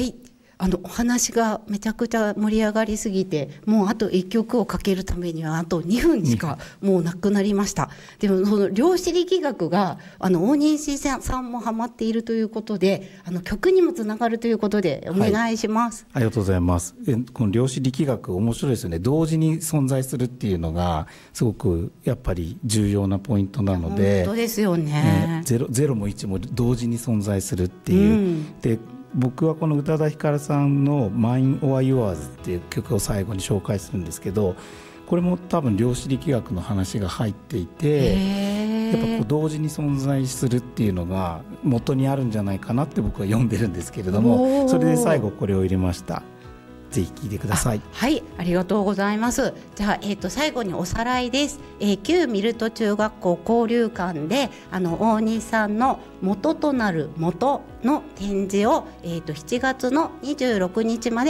。お話がめちゃくちゃ盛り上がりすぎて、もうあと1曲をかけるためにはあと2分しかもうなくなりました。でもその量子力学が大西さんもハマっているということで、曲にもつながるということでお願いします。 ありがとうございます。この量子力学面白いですよね。同時に存在するっていうのがすごくやっぱり重要なポイントなので、 本当ですよね。 0も1も同時に存在するっていう、で僕はこの宇多田ヒカルさんの Mine or Yours っていう曲を最後に紹介するんですけど、これも多分量子力学の話が入っていて、やっぱこう同時に存在するっていうのが元にあるんじゃないかなって僕は読んでるんですけれども、それで最後これを入れました。ぜひ聴いてください。 はい、ありがとうございます。じゃあ、最後におさらいです。旧ミルト中学校交流館で大西さんの元となる元の展示を、7月の26日まで